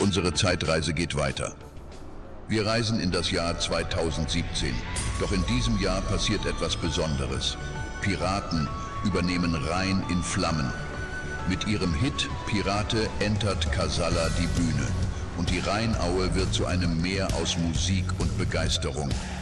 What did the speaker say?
Unsere Zeitreise geht weiter. Wir reisen in das Jahr 2017. Doch in diesem Jahr passiert etwas Besonderes. Piraten übernehmen Rhein in Flammen. Mit ihrem Hit Pirate entert Casalla die Bühne. Und die Rheinaue wird zu einem Meer aus Musik und Begeisterung.